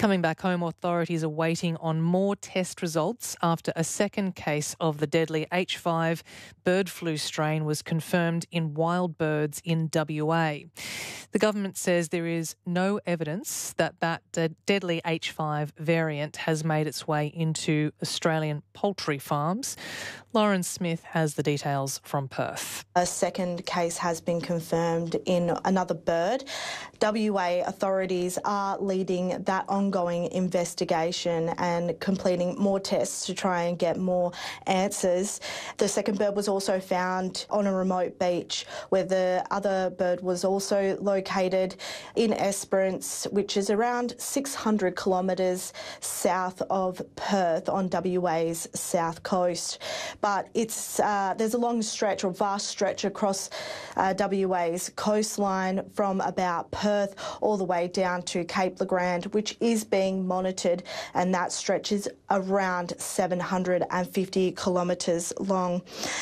Coming back home, authorities are waiting on more test results after a second case of the deadly H5 bird flu strain was confirmed in wild birds in WA. The government says there is no evidence that deadly H5 variant has made its way into Australian poultry farms. Lauren Smith has the details from Perth. A second case has been confirmed in another bird. WA authorities are leading that ongoing investigation and completing more tests to try and get more answers. The second bird was also found on a remote beach where the other bird was also located in Esperance, which is around 600 kilometres south of Perth on WA's south coast. But there's a long stretch or vast stretch across WA's coastline from about Perth all the way down to Cape Le Grand, which is being monitored, and that stretch is around 750 kilometres long.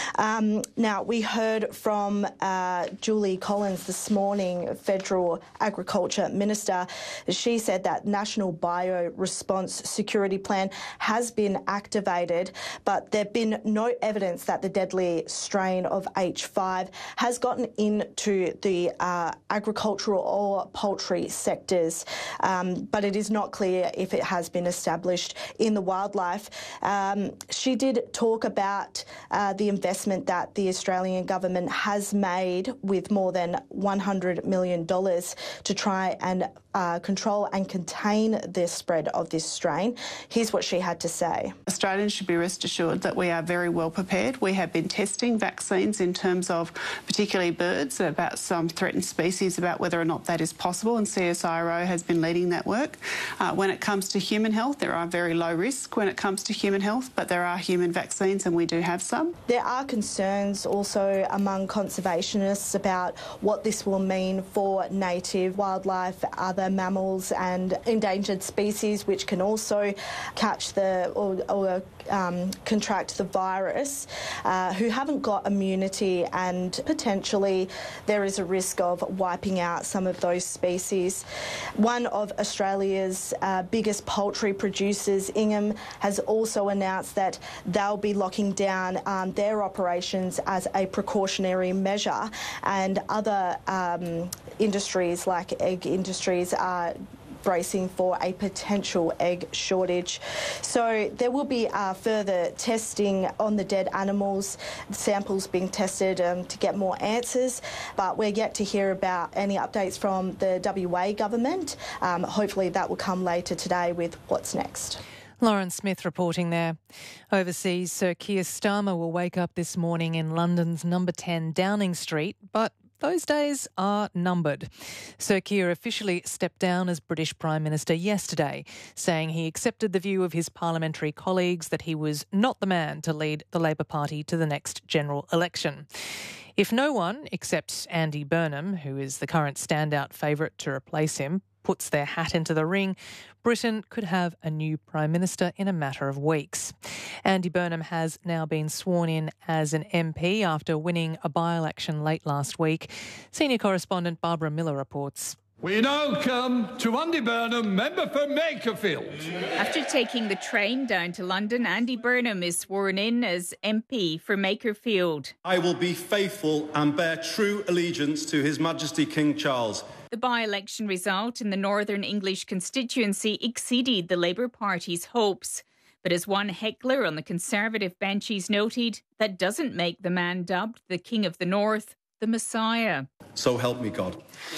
Now, we heard from Julie Collins this morning, Federal Agriculture Minister. She said that National Bio-Response Security Plan has been activated, but there have been no evidence that the deadly strain of H5 has gotten into the agricultural or poultry sectors, but it is not clear if it has been established in the wildlife. She did talk about the investment that the Australian government has made with more than $100 million to try and control and contain the spread of this strain. Here's what she had to say. Australians should be rest assured that we are very well prepared. We have been testing vaccines in terms of particularly birds about some threatened species, about whether or not that is possible, and CSIRO has been leading that work. When it comes to human health, there are very low risk when it comes to human health, but there are human vaccines and we do have some. There are concerns also among conservationists about what this will mean for native wildlife, other mammals and endangered species which can also catch or contract the virus, who haven't got immunity, and potentially there is a risk of wiping out some of those species. One of Australia's biggest poultry producers, Ingham, has also announced that they'll be locking down their operations as a precautionary measure, and other industries like egg industries are bracing for a potential egg shortage. So there will be further testing on the dead animals, samples being tested to get more answers, but we're yet to hear about any updates from the WA government. Hopefully that will come later today with what's next. Lauren Smith reporting there. Overseas, Sir Keir Starmer will wake up this morning in London's number 10 Downing Street, but those days are numbered. Sir Keir officially stepped down as British Prime Minister yesterday, saying he accepted the view of his parliamentary colleagues that he was not the man to lead the Labor Party to the next general election. If no one, except Andy Burnham, who is the current standout favourite to replace him, puts their hat into the ring, Britain could have a new Prime Minister in a matter of weeks. Andy Burnham has now been sworn in as an MP after winning a by-election late last week. Senior correspondent Barbara Miller reports. We now come to Andy Burnham, member for Makerfield. After taking the train down to London, Andy Burnham is sworn in as MP for Makerfield. I will be faithful and bear true allegiance to His Majesty King Charles. The by-election result in the Northern English constituency exceeded the Labour Party's hopes. But as one heckler on the Conservative benches noted, that doesn't make the man dubbed the King of the North the Messiah. So help me God.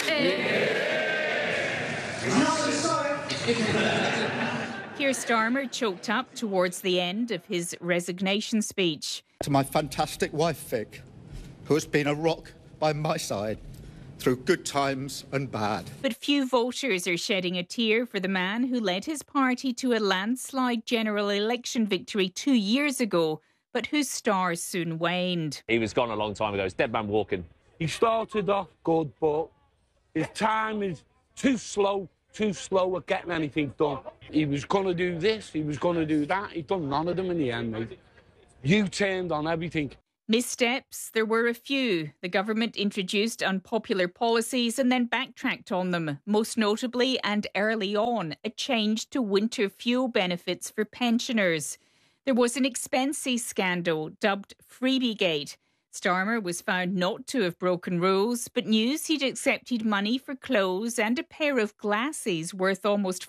Keir Starmer choked up towards the end of his resignation speech. To my fantastic wife, Vic, who has been a rock by my side through good times and bad. But few voters are shedding a tear for the man who led his party to a landslide general election victory 2 years ago, but whose stars soon waned. He was gone a long time ago. It's dead man walking. He started off good, but his time is too slow at getting anything done. He was going to do this, he was going to do that. He's done none of them in the end, mate. You turned on everything. Missteps, there were a few. The government introduced unpopular policies and then backtracked on them, most notably and early on, a change to winter fuel benefits for pensioners. There was an expenses scandal dubbed Freebiegate. Starmer was found not to have broken rules, but news he'd accepted money for clothes and a pair of glasses worth almost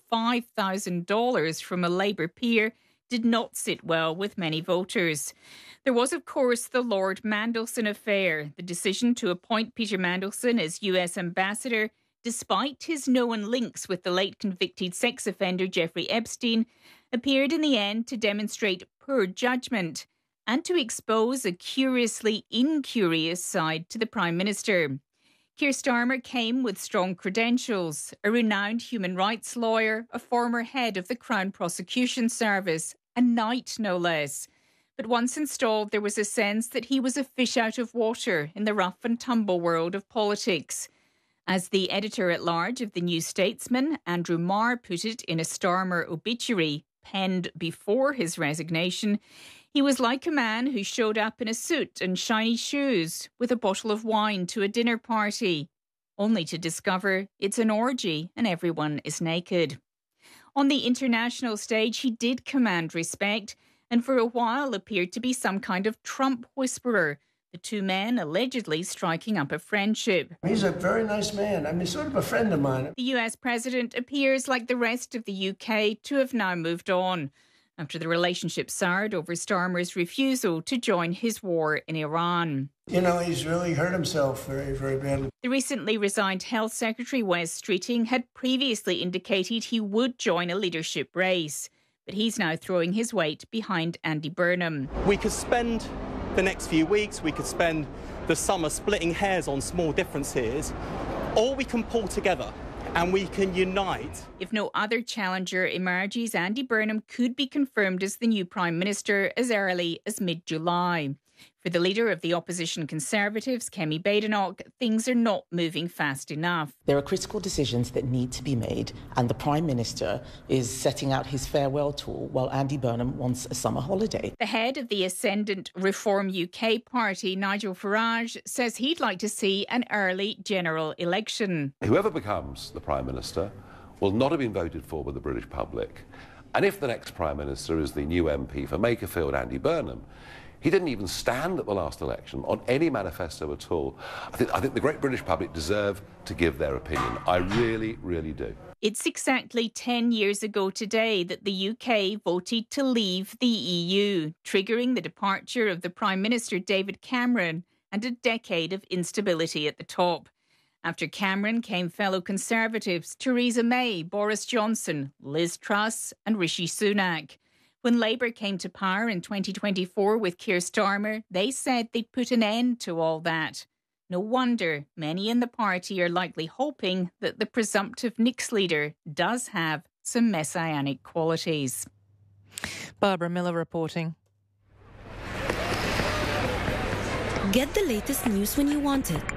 $5,000 from a Labour peer did not sit well with many voters. There was, of course, the Lord Mandelson affair. The decision to appoint Peter Mandelson as US ambassador, despite his known links with the late convicted sex offender Jeffrey Epstein, appeared in the end to demonstrate poor judgment and to expose a curiously incurious side to the Prime Minister. Keir Starmer came with strong credentials, a renowned human rights lawyer, a former head of the Crown Prosecution Service, a knight no less. But once installed, there was a sense that he was a fish out of water in the rough and tumble world of politics. As the editor-at-large of The New Statesman, Andrew Marr, put it in a Starmer obituary penned before his resignation, he was like a man who showed up in a suit and shiny shoes with a bottle of wine to a dinner party, only to discover it's an orgy and everyone is naked. On the international stage, he did command respect and for a while appeared to be some kind of Trump whisperer, the two men allegedly striking up a friendship. He's a very nice man. I mean, sort of a friend of mine. The US president appears, like the rest of the UK, to have now moved on, after the relationship soured over Starmer's refusal to join his war in Iran. You know, he's really hurt himself very, very badly. The recently resigned Health Secretary Wes Streeting had previously indicated he would join a leadership race, but he's now throwing his weight behind Andy Burnham. We could spend the next few weeks, we could spend the summer splitting hairs on small differences, or we can pull together and we can unite. If no other challenger emerges, Andy Burnham could be confirmed as the new Prime Minister as early as mid-July. For the leader of the opposition Conservatives, Kemi Badenoch, things are not moving fast enough. There are critical decisions that need to be made, and the Prime Minister is setting out his farewell tour while Andy Burnham wants a summer holiday. The head of the ascendant Reform UK party, Nigel Farage, says he'd like to see an early general election. Whoever becomes the Prime Minister will not have been voted for by the British public. And if the next Prime Minister is the new MP for Makerfield, Andy Burnham, he didn't even stand at the last election on any manifesto at all. I think the great British public deserve to give their opinion. I really, really do. It's exactly 10 years ago today that the UK voted to leave the EU, triggering the departure of the Prime Minister David Cameron and a decade of instability at the top. After Cameron came fellow Conservatives Theresa May, Boris Johnson, Liz Truss and Rishi Sunak. When Labour came to power in 2024 with Keir Starmer, they said they'd put an end to all that. No wonder many in the party are likely hoping that the presumptive Nix leader does have some messianic qualities. Barbara Miller reporting. Get the latest news when you want it.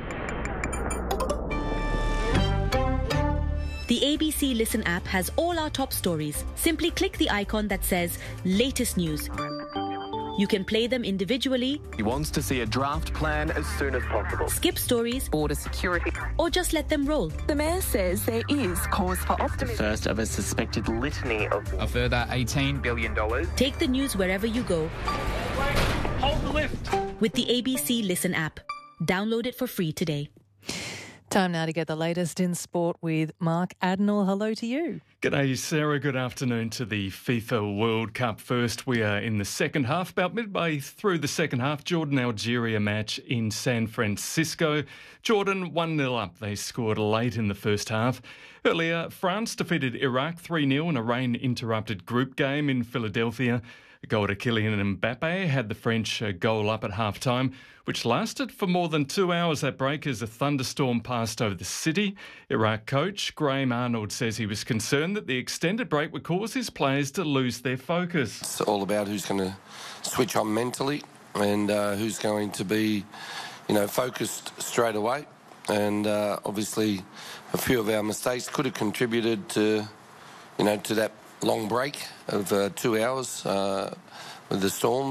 The ABC Listen app has all our top stories. Simply click the icon that says Latest News. You can play them individually. He wants to see a draft plan as soon as possible. Skip stories. Border security. Or just let them roll. The Mayor says there is cause for optimism. First of a suspected litany of... A further $18 billion. Take the news wherever you go. Hold the lift. With the ABC Listen app. Download it for free today. Time now to get the latest in sport with Mark Adenall. Hello to you. G'day, Sarah. Good afternoon to the FIFA World Cup. First, we are in the second half. About midway through the second half, Jordan-Algeria match in San Francisco. Jordan 1-0 up. They scored late in the first half. Earlier, France defeated Iraq 3-0 in a rain-interrupted group game in Philadelphia. A goal to Kylian Mbappe had the French goal up at half-time, which lasted for more than 2 hours at break as a thunderstorm passed over the city. Iraq coach Graham Arnold says he was concerned that the extended break would cause his players to lose their focus. It's all about who's going to switch on mentally and who's going to be, focused straight away. And obviously a few of our mistakes could have contributed to that long break of 2 hours with the storms.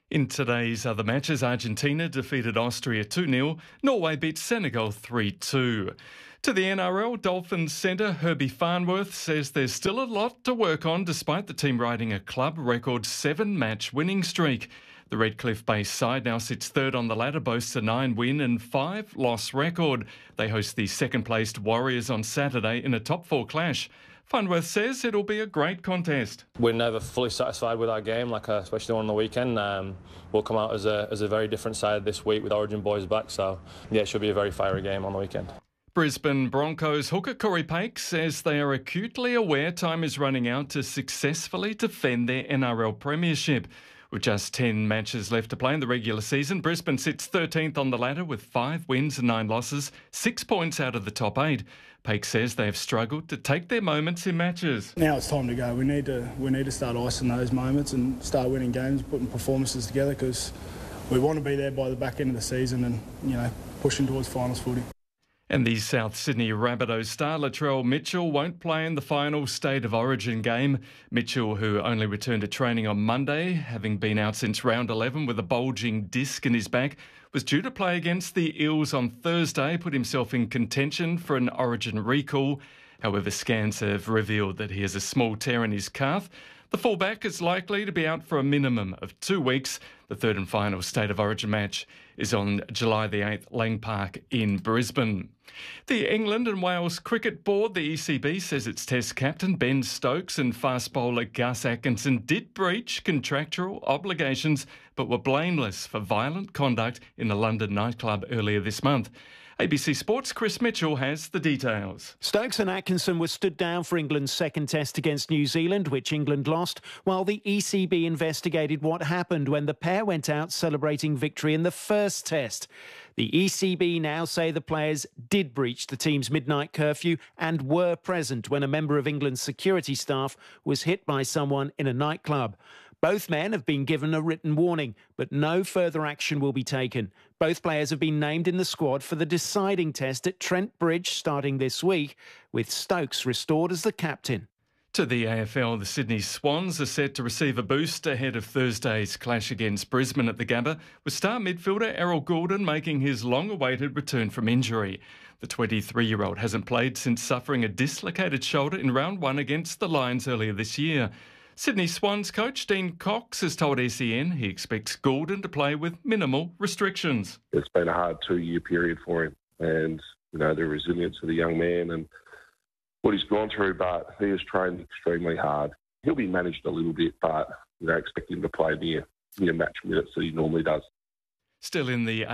In today's other matches, Argentina defeated Austria 2-0. Norway beat Senegal 3-2. To the NRL, Dolphins centre Herbie Farnworth says there's still a lot to work on despite the team riding a club record 7-match winning streak. The Redcliffe-based side now sits third on the ladder, boasts a 9-win and 5-loss record. They host the second-placed Warriors on Saturday in a top-4 clash. Farnworth says it'll be a great contest. We're never fully satisfied with our game, especially on the weekend. We'll come out as a very different side this week with Origin boys back. So, yeah, it should be a very fiery game on the weekend. Brisbane Broncos hooker Corey Paix says they are acutely aware time is running out to successfully defend their NRL premiership. With just 10 matches left to play in the regular season, Brisbane sits 13th on the ladder with 5 wins and 9 losses, 6 points out of the top 8. Paix says they have struggled to take their moments in matches. Now it's time to go. We need to start icing those moments and start winning games, putting performances together, because we want to be there by the back end of the season and, pushing towards finals footy. And the South Sydney Rabbitohs star Latrell Mitchell won't play in the final State of Origin game. Mitchell, who only returned to training on Monday, having been out since round 11 with a bulging disc in his back, was due to play against the Eels on Thursday, put himself in contention for an Origin recall. However, scans have revealed that he has a small tear in his calf. The fullback is likely to be out for a minimum of 2 weeks. The third and final State of Origin match is on July the 8th, Lang Park in Brisbane. The England and Wales Cricket Board, the ECB, says its Test captain Ben Stokes and fast bowler Gus Atkinson did breach contractual obligations but were blameless for violent conduct in a London nightclub earlier this month. ABC Sports' Chris Mitchell has the details. Stokes and Atkinson were stood down for England's second test against New Zealand, which England lost, while the ECB investigated what happened when the pair went out celebrating victory in the first test. The ECB now say the players did breach the team's midnight curfew and were present when a member of England's security staff was hit by someone in a nightclub. Both men have been given a written warning, but no further action will be taken. Both players have been named in the squad for the deciding test at Trent Bridge starting this week, with Stokes restored as the captain. To the AFL, the Sydney Swans are set to receive a boost ahead of Thursday's clash against Brisbane at the Gabba, with star midfielder Errol Goulden making his long-awaited return from injury. The 23-year-old hasn't played since suffering a dislocated shoulder in round 1 against the Lions earlier this year. Sydney Swans coach Dean Cox has told SEN he expects Goulden to play with minimal restrictions. It's been a hard 2-year period for him, and the resilience of the young man and what he's gone through, but he has trained extremely hard. He'll be managed a little bit, but expect him to play near match minutes that he normally does. Still in the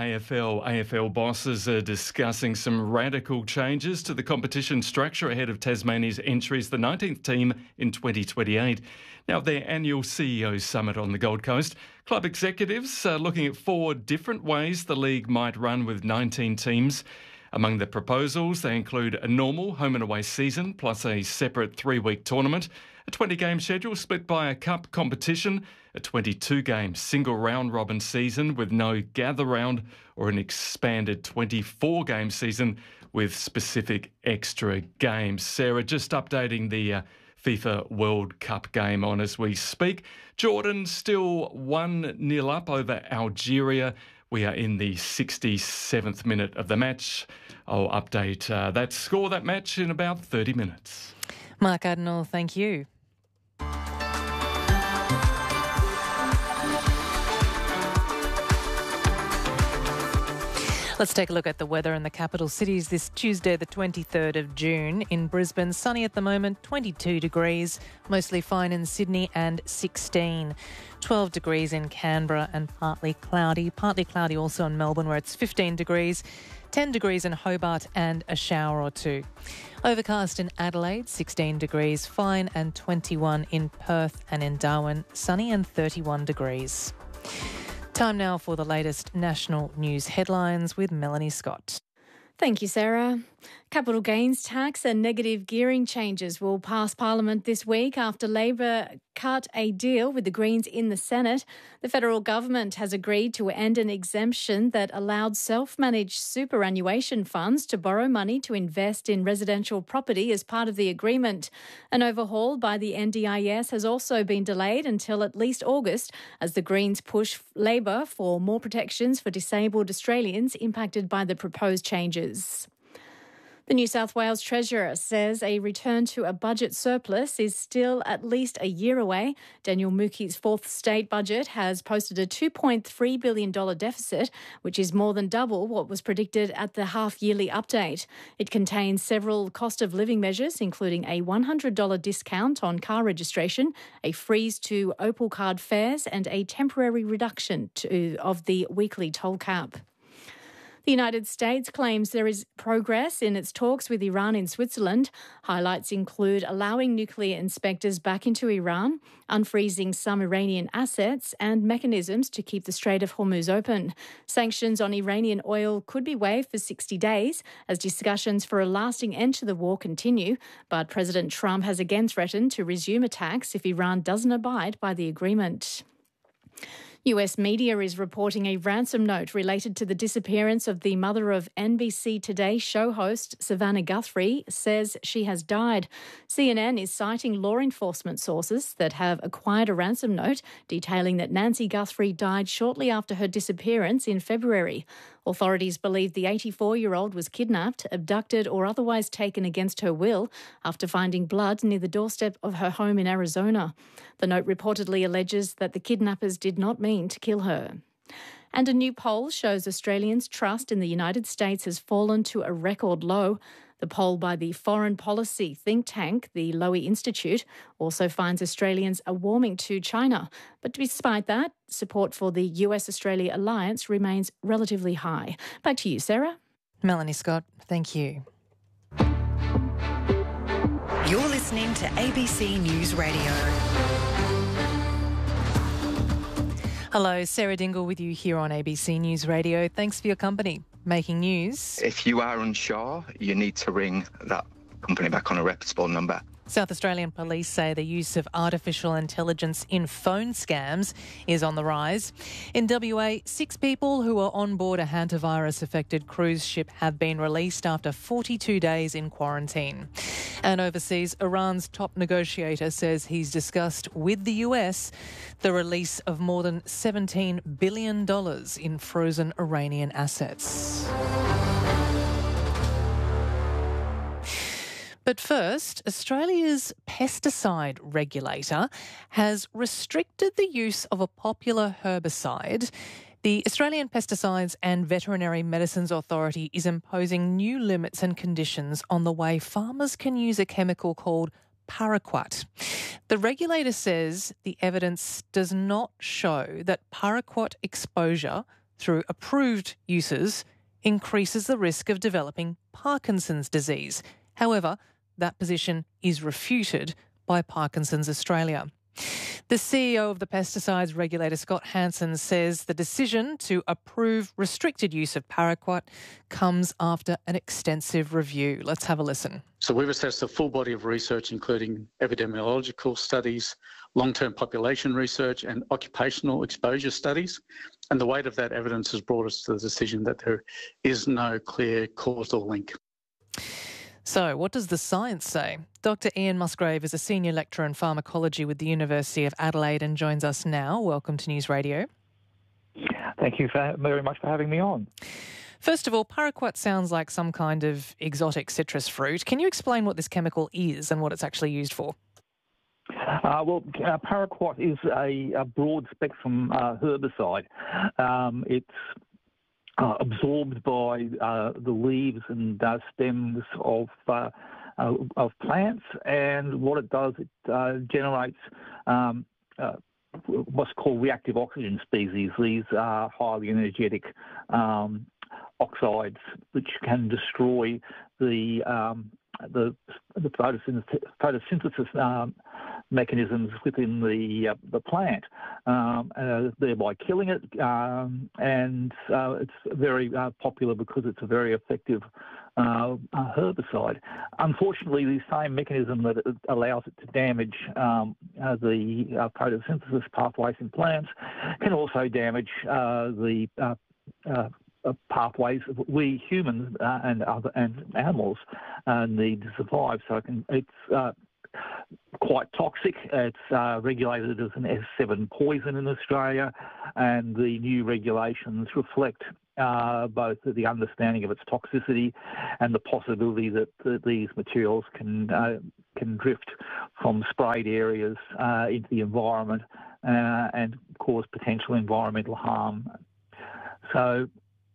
AFL bosses are discussing some radical changes to the competition structure ahead of Tasmania's entry as the 19th team in 2028. Now, at their annual CEO Summit on the Gold Coast, club executives are looking at 4 different ways the league might run with 19 teams. Among the proposals, they include a normal home and away season plus a separate 3-week tournament, a 20-game schedule split by a cup competition, a 22-game single round-robin season with no gather round, or an expanded 24-game season with specific extra games. Sarah, just updating the FIFA World Cup game on as we speak. Jordan still 1-0 up over Algeria. We are in the 67th minute of the match. I'll update that match in about 30 minutes. Mark Adenall, thank you. Let's take a look at the weather in the capital cities this Tuesday, the 23rd of June. In Brisbane, sunny at the moment, 22 degrees, mostly fine in Sydney and 16. 12 degrees in Canberra and partly cloudy also in Melbourne where it's 15 degrees. 10 degrees in Hobart and a shower or 2. Overcast in Adelaide, 16 degrees, fine and 21 in Perth and in Darwin, sunny and 31 degrees. Time now for the latest national news headlines with Melanie Scott. Thank you, Sarah. Capital gains tax and negative gearing changes will pass Parliament this week after Labor cut a deal with the Greens in the Senate. The federal government has agreed to end an exemption that allowed self-managed superannuation funds to borrow money to invest in residential property as part of the agreement. An overhaul by the NDIS has also been delayed until at least August as the Greens push Labor for more protections for disabled Australians impacted by the proposed changes. The New South Wales Treasurer says a return to a budget surplus is still at least a year away. Daniel Mookie's fourth state budget has posted a $2.3 billion deficit, which is more than double what was predicted at the half-yearly update. It contains several cost of living measures, including a $100 discount on car registration, a freeze to Opal card fares and a temporary reduction of the weekly toll cap. The United States claims there is progress in its talks with Iran in Switzerland. Highlights include allowing nuclear inspectors back into Iran, unfreezing some Iranian assets, and mechanisms to keep the Strait of Hormuz open. Sanctions on Iranian oil could be waived for 60 days as discussions for a lasting end to the war continue, but President Trump has again threatened to resume attacks if Iran doesn't abide by the agreement. US media is reporting a ransom note related to the disappearance of the mother of NBC Today show host Savannah Guthrie says she has died. CNN is citing law enforcement sources that have acquired a ransom note detailing that Nancy Guthrie died shortly after her disappearance in February. Authorities believe the 84-year-old was kidnapped, abducted or otherwise taken against her will after finding blood near the doorstep of her home in Arizona. The note reportedly alleges that the kidnappers did not mean to kill her. And a new poll shows Australians' trust in the United States has fallen to a record low. The poll by the foreign policy think tank, the Lowy Institute, also finds Australians are warming to China. But despite that, support for the US-Australia alliance remains relatively high. Back to you, Sarah. Melanie Scott, thank you. You're listening to ABC News Radio. Hello, Sarah Dingle with you here on ABC News Radio. Thanks for your company. Making news. If you are unsure, you need to ring that company back on a reputable number. South Australian police say the use of artificial intelligence in phone scams is on the rise. In WA, 6 people who were on board a hantavirus-affected cruise ship have been released after 42 days in quarantine. And overseas, Iran's top negotiator says he's discussed with the US the release of more than $17 billion in frozen Iranian assets. But first, Australia's pesticide regulator has restricted the use of a popular herbicide. The Australian Pesticides and Veterinary Medicines Authority is imposing new limits and conditions on the way farmers can use a chemical called paraquat. The regulator says the evidence does not show that paraquat exposure through approved uses increases the risk of developing Parkinson's disease. However, that position is refuted by Parkinson's Australia. The CEO of the pesticides regulator, Scott Hansen, says the decision to approve restricted use of paraquat comes after an extensive review. Let's have a listen. So we've assessed a full body of research, including epidemiological studies, long-term population research and occupational exposure studies. And the weight of that evidence has brought us to the decision that there is no clear causal link. So, what does the science say? Dr. Ian Musgrave is a senior lecturer in pharmacology with the University of Adelaide and joins us now. Welcome to News Radio. Thank you very much for having me on. First of all, paraquat sounds like some kind of exotic citrus fruit. Can you explain what this chemical is and what it's actually used for? Paraquat is a broad-spectrum herbicide. It's absorbed by the leaves and stems of plants, and what it does, it generates what's called reactive oxygen species. These are highly energetic oxides which can destroy the photosynthesis mechanisms within the plant, thereby killing it. And it's very popular because it's a very effective herbicide. Unfortunately, the same mechanism that it allows it to damage the photosynthesis pathways in plants can also damage the pathways we humans and animals need to survive. So it's quite toxic. It's regulated as an S7 poison in Australia, and the new regulations reflect both the understanding of its toxicity and the possibility that these materials can drift from sprayed areas into the environment and cause potential environmental harm. So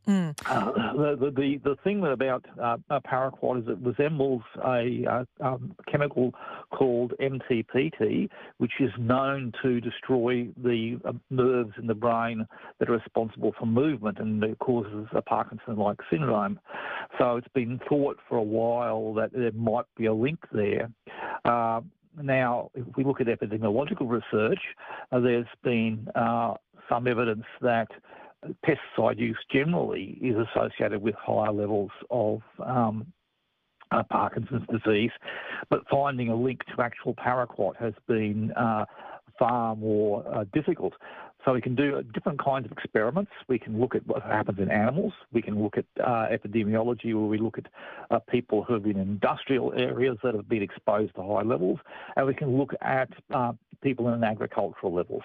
the thing about paraquat is it resembles a chemical called MTBT, which is known to destroy the nerves in the brain that are responsible for movement, and it causes a Parkinson-like syndrome. So it's been thought for a while that there might be a link there. Now, if we look at epidemiological research, there's been some evidence that pesticide use generally is associated with higher levels of Parkinson's disease, but finding a link to actual paraquat has been far more difficult. So we can do different kinds of experiments. We can look at what happens in animals. We can look at epidemiology, where we look at people who have been in industrial areas that have been exposed to high levels, and we can look at people in agricultural levels.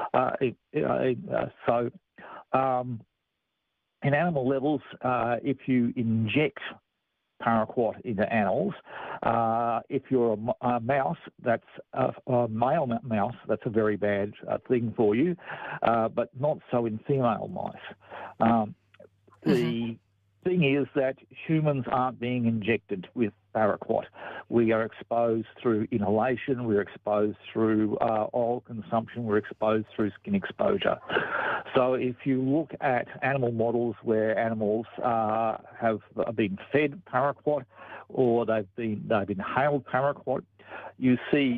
In animal levels, if you inject paraquat into animals, if you're a mouse, that's a male mouse, that's a very bad thing for you, but not so in female mice. The thing is that humans aren't being injected with paraquat. We are exposed through inhalation, we're exposed through oral consumption, we're exposed through skin exposure. So if you look at animal models where animals have been fed paraquat or they've inhaled paraquat, you see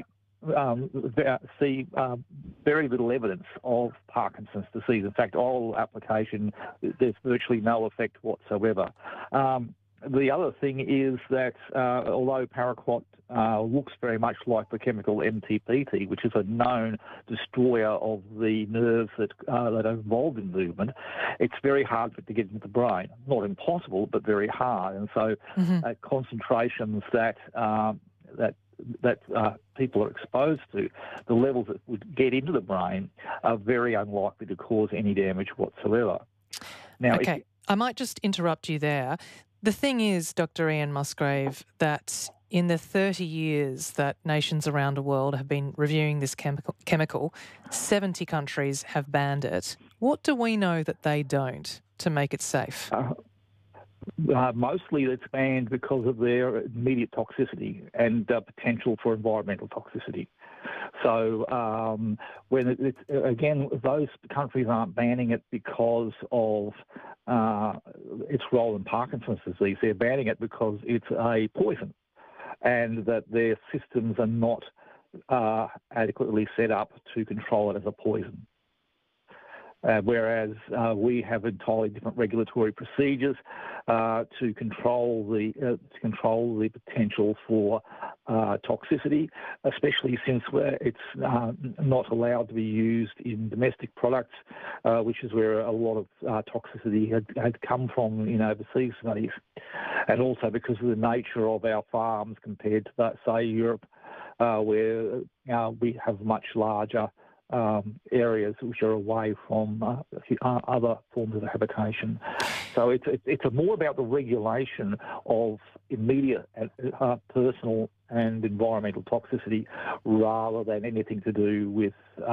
very little evidence of Parkinson's disease. In fact, oral application, there's virtually no effect whatsoever. The other thing is that although paraquat looks very much like the chemical MTBT, which is a known destroyer of the nerves that are involved in movement, it's very hard for it to get into the brain. Not impossible, but very hard. And so at concentrations that people are exposed to, the levels that would get into the brain are very unlikely to cause any damage whatsoever. Now, okay, I might just interrupt you there. The thing is, Dr. Ian Musgrave, that in the 30 years that nations around the world have been reviewing this chemical, 70 countries have banned it. What do we know that they don't to make it safe? Mostly it's banned because of their immediate toxicity and potential for environmental toxicity. So again, those countries aren't banning it because of its role in Parkinson's disease. They're banning it because it's a poison and that their systems are not adequately set up to control it as a poison. Whereas we have entirely different regulatory procedures to control the potential for toxicity, especially since it's not allowed to be used in domestic products, which is where a lot of toxicity had come from in overseas studies, and also because of the nature of our farms compared to, say, Europe, where we have much larger areas which are away from other forms of habitation. So it's more about the regulation of immediate personal and environmental toxicity rather than anything to do with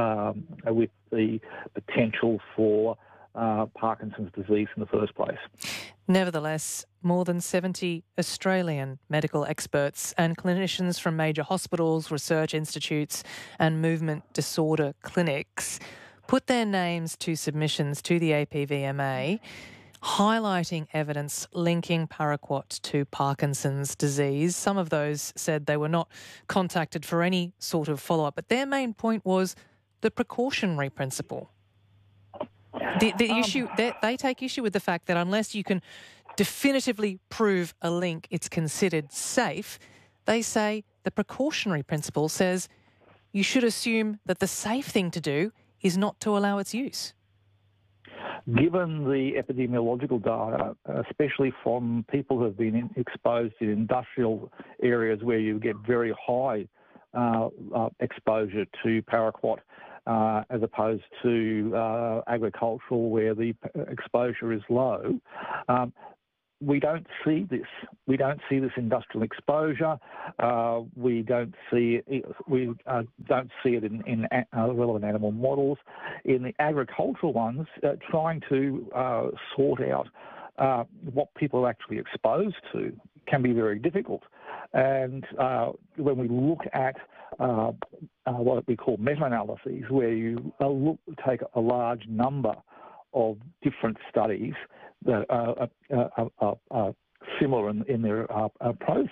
the potential for Parkinson's disease in the first place. Nevertheless, more than 70 Australian medical experts and clinicians from major hospitals, research institutes and movement disorder clinics put their names to submissions to the APVMA highlighting evidence linking paraquat to Parkinson's disease. Some of those said they were not contacted for any sort of follow-up, but their main point was the precautionary principle. The issue, they take issue with the fact that unless you can definitively prove a link, it's considered safe. They say the precautionary principle says you should assume that the safe thing to do is not to allow its use. Given the epidemiological data, especially from people who have been exposed in industrial areas where you get very high exposure to paraquat, as opposed to agricultural where the exposure is low, we don't see this. We don't see this industrial exposure. We don't see it. We don't see it in relevant animal models. In the agricultural ones, trying to sort out what people are actually exposed to can be very difficult. And when we look at what we call meta-analyses, where you take a large number of different studies that are similar in their approach